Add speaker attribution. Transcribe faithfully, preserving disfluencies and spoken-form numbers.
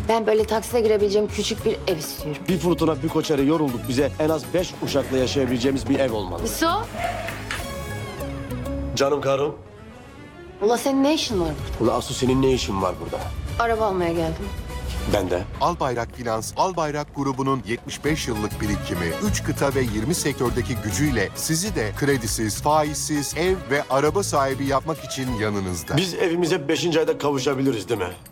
Speaker 1: Ben böyle takside girebileceğim küçük bir ev istiyorum.
Speaker 2: Bir fırtına bir koçere yorulduk. Bize en az beş uşakla yaşayabileceğimiz bir ev olmalı.
Speaker 1: Su?
Speaker 2: Canım karım.
Speaker 1: Ula senin ne işin var burada?
Speaker 2: Ulan Asu senin ne işin var burada?
Speaker 1: Araba almaya geldim.
Speaker 2: Ben de.
Speaker 3: Albayrak Finans, Albayrak grubunun yetmiş beş yıllık birikimi, üç kıta ve yirmi sektördeki gücüyle sizi de kredisiz, faizsiz ev ve araba sahibi yapmak için yanınızda.
Speaker 2: Biz evimize beşinci ayda kavuşabiliriz değil mi?